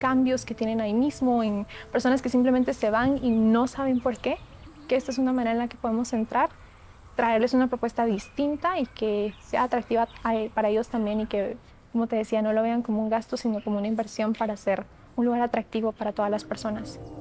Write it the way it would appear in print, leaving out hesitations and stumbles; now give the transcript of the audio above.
cambios que tienen ahí mismo, en personas que simplemente se van y no saben por qué, que esta es una manera en la que podemos entrar, traerles una propuesta distinta y que sea atractiva para ellos también y que, como te decía, no lo vean como un gasto, sino como una inversión para hacer un lugar atractivo para todas las personas.